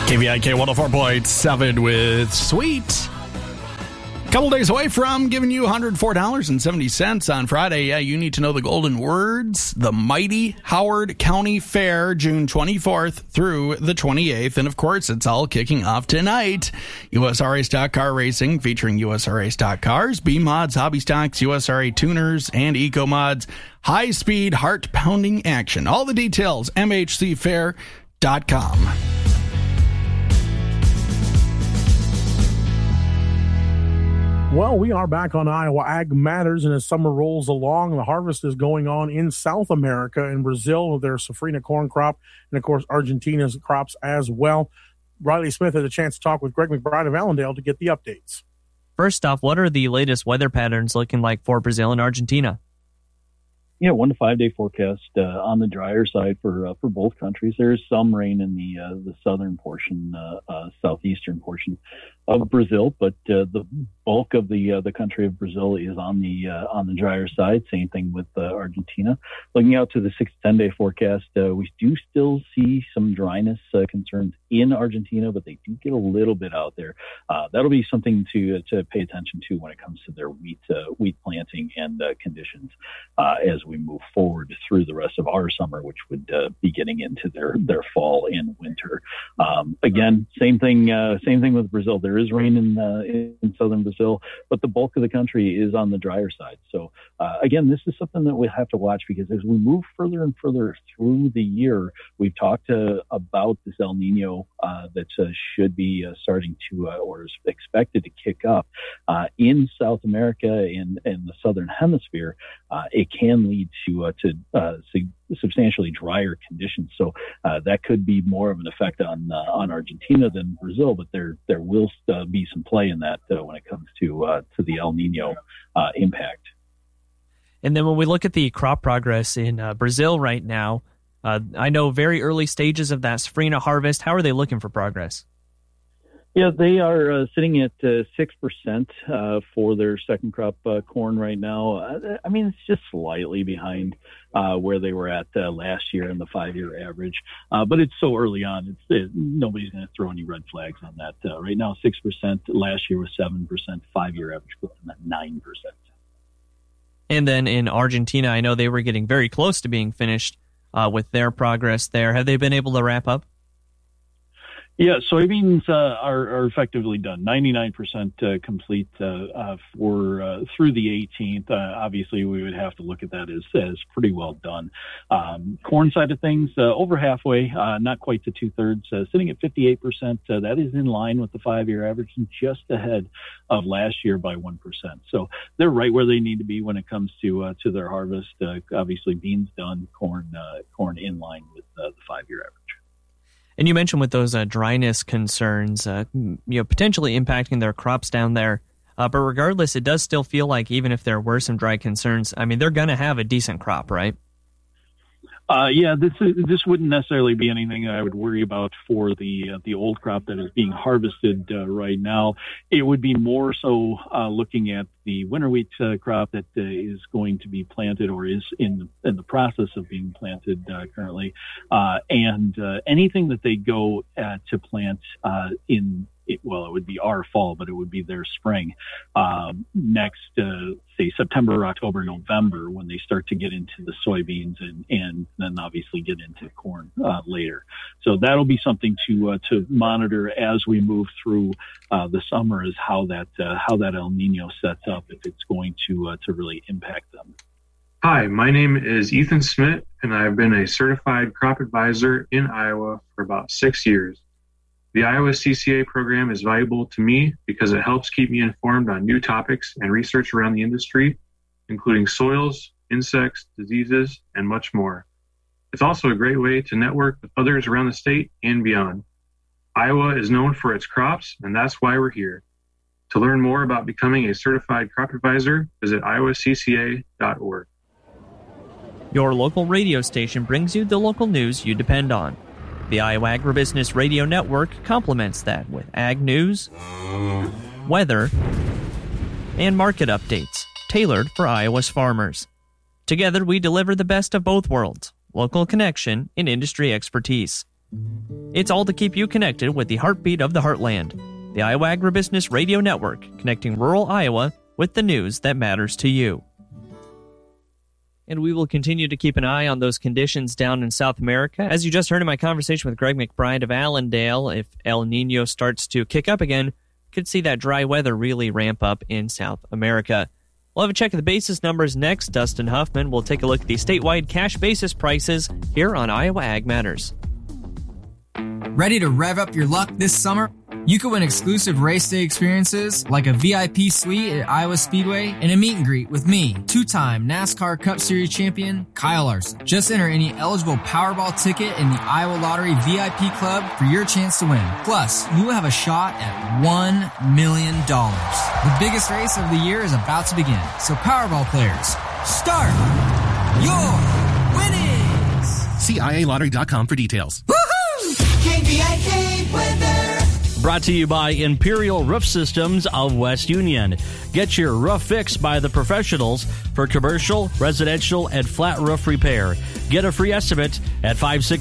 KVIK 104.7 with Sweet. A couple days away from giving you $104.70 on Friday. Yeah, you need to know the golden words. The Mighty Howard County Fair, June 24th through the 28th. And, of course, it's all kicking off tonight. USRA Stock Car Racing featuring USRA Stock Cars, B-Mods, Hobby Stocks, USRA Tuners, and Eco-Mods. High-speed, heart-pounding action. All the details, mhcfair.com. Well, we are back on Iowa Ag Matters, and as summer rolls along, the harvest is going on in South America, in Brazil, with their safrinha corn crop, and, of course, Argentina's crops as well. Riley Smith had a chance to talk with Greg McBride of Allendale to get the updates. First off, what are the latest weather patterns looking like for Brazil and Argentina? Yeah, 1 to 5 day forecast on the drier side for both countries. There is some rain in the southern portion, southeastern portion of Brazil, but the bulk of the country of Brazil is on the drier side. Same thing with Argentina. Looking out to the 6 to 10 day forecast, we do still see some dryness concerns in Argentina, but they do get a little bit out there. That'll be something to pay attention to when it comes to their wheat planting and conditions as we move forward through the rest of our summer, which would be getting into their fall and winter. Again, same thing with Brazil. There is rain in southern Brazil, but the bulk of the country is on the drier side. So again, this is something that we have to watch, because as we move further and further through the year, we've talked about this El Nino that should be starting to or is expected to kick up in South America and the southern hemisphere. It can lead to substantially drier conditions. So that could be more of an effect on Argentina than Brazil, but there will be some play in that when it comes to the El Nino impact. And then when we look at the crop progress in Brazil right now, I know very early stages of that safrinha harvest. How are they looking for progress? Yeah, they are sitting at 6% for their second crop corn right now. I mean, it's just slightly behind where they were at last year in the 5-year average. But it's so early on, nobody's going to throw any red flags on that. Right now, 6%. Last year was 7%. 5-year average put them at 9%. And then in Argentina, I know they were getting very close to being finished with their progress there. Have they been able to wrap up? Yeah, soybeans are effectively done, 99% complete for through the 18th. Obviously, we would have to look at that as pretty well done. Corn side of things, over halfway, not quite to 2/3, sitting at 58%. That is in line with the 5-year average and just ahead of last year by 1%. So they're right where they need to be when it comes to their harvest. Obviously, beans done, corn in line with the 5-year average. And you mentioned with those dryness concerns, potentially impacting their crops down there. But regardless, it does still feel like even if there were some dry concerns, I mean, they're going to have a decent crop, right? Yeah, this wouldn't necessarily be anything I would worry about for the old crop that is being harvested right now. It would be more so looking at the winter wheat crop that is going to be planted or is in the process of being planted currently, and anything that they go to plant it would be our fall, but it would be their spring next, say September, October, November, when they start to get into the soybeans and then obviously get into corn later. So that'll be something to monitor as we move through the summer, is how that El Nino sets up, if it's going to really impact them. Hi, my name is Ethan Smith, and I've been a certified crop advisor in Iowa for about 6 years. The Iowa CCA program is valuable to me because it helps keep me informed on new topics and research around the industry, including soils, insects, diseases, and much more. It's also a great way to network with others around the state and beyond. Iowa is known for its crops, and that's why we're here. To learn more about becoming a certified crop advisor, visit iowacca.org. Your local radio station brings you the local news you depend on. The Iowa Agribusiness Radio Network complements that with ag news, weather, and market updates tailored for Iowa's farmers. Together, we deliver the best of both worlds, local connection and industry expertise. It's all to keep you connected with the heartbeat of the heartland. The Iowa Agribusiness Radio Network, connecting rural Iowa with the news that matters to you. And we will continue to keep an eye on those conditions down in South America. As you just heard in my conversation with Greg McBride of Allendale, if El Nino starts to kick up again, could see that dry weather really ramp up in South America. We'll have a check of the basis numbers next. Dustin Huffman will take a look at the statewide cash basis prices here on Iowa Ag Matters. Ready to rev up your luck this summer? You could win exclusive race day experiences like a VIP suite at Iowa Speedway and a meet and greet with me, two-time NASCAR Cup Series champion Kyle Larson. Just enter any eligible Powerball ticket in the Iowa Lottery VIP Club for your chance to win. Plus, you will have a shot at $1 million. The biggest race of the year is about to begin. So Powerball players, start your winnings! See IALottery.com for details. KVIK weather. Brought to you by Imperial Roof Systems of West Union. Get your roof fixed by the professionals for commercial, residential, and flat roof repair. Get a free estimate at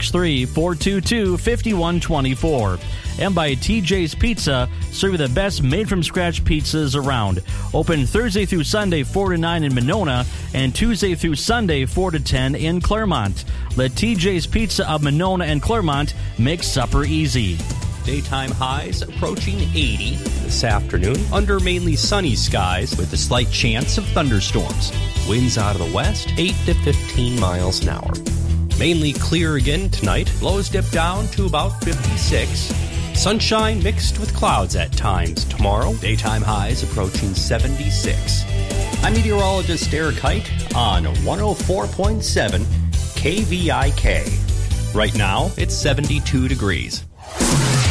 563-422-5124. And by TJ's Pizza, serving the best made-from-scratch pizzas around. Open Thursday through Sunday, 4 to 9 in Monona, and Tuesday through Sunday, 4 to 10 in Claremont. Let TJ's Pizza of Monona and Claremont make supper easy. Daytime highs approaching 80 this afternoon under mainly sunny skies with a slight chance of thunderstorms. Winds out of the west 8 to 15 miles an hour. Mainly clear again tonight. Lows dip down to about 56. Sunshine mixed with clouds at times tomorrow. Daytime highs approaching 76. I'm meteorologist Eric Height on 104.7 KVIK. Right now, it's 72 degrees.